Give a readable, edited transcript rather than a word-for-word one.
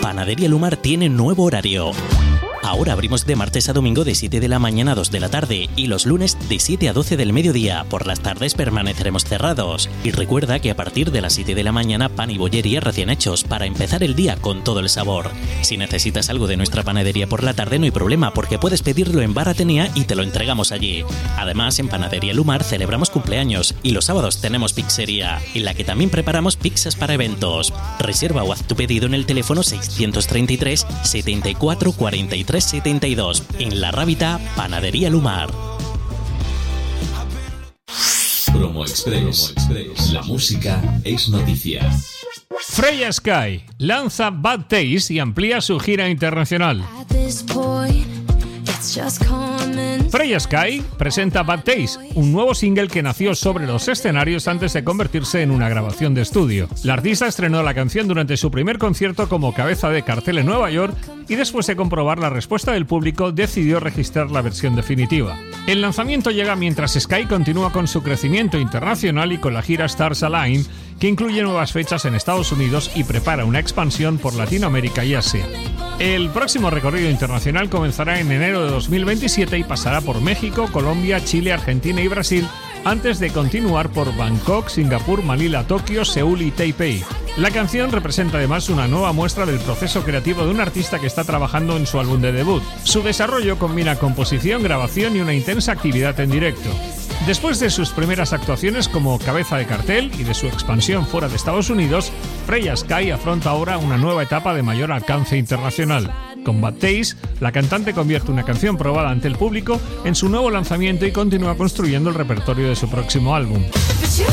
Panadería Lumar tiene nuevo horario. Ahora abrimos de martes a domingo de 7 de la mañana a 2 de la tarde y los lunes de 7 a 12 del mediodía. Por las tardes permaneceremos cerrados. Y recuerda que a partir de las 7 de la mañana pan y bollería recién hechos para empezar el día con todo el sabor. Si necesitas algo de nuestra panadería por la tarde no hay problema porque puedes pedirlo en Bar Atenea y te lo entregamos allí. Además, en Panadería Lumar celebramos cumpleaños y los sábados tenemos pizzería, en la que también preparamos pizzas para eventos. Reserva o haz tu pedido en el teléfono 633 74 43 72. En La Rábita, Panadería Lumar. Promo Express. La música es noticia. Freya Sky lanza Bad Taste y amplía su gira internacional. Freya Sky presenta Bad Taste, un nuevo single que nació sobre los escenarios antes de convertirse en una grabación de estudio. La artista estrenó la canción durante su primer concierto como cabeza de cartel en Nueva York y después de comprobar la respuesta del público decidió registrar la versión definitiva. El lanzamiento llega mientras Sky continúa con su crecimiento internacional y con la gira Stars Align, que incluye nuevas fechas en Estados Unidos y prepara una expansión por Latinoamérica y Asia. El próximo recorrido internacional comenzará en enero de 2027 y pasará por México, Colombia, Chile, Argentina y Brasil, antes de continuar por Bangkok, Singapur, Manila, Tokio, Seúl y Taipei. La canción representa además una nueva muestra del proceso creativo de un artista que está trabajando en su álbum de debut. Su desarrollo combina composición, grabación y una intensa actividad en directo. Después de sus primeras actuaciones como cabeza de cartel y de su expansión fuera de Estados Unidos, Freya Sky afronta ahora una nueva etapa de mayor alcance internacional. Con Bad Taste, la cantante convierte una canción probada ante el público en su nuevo lanzamiento y continúa construyendo el repertorio de su próximo álbum.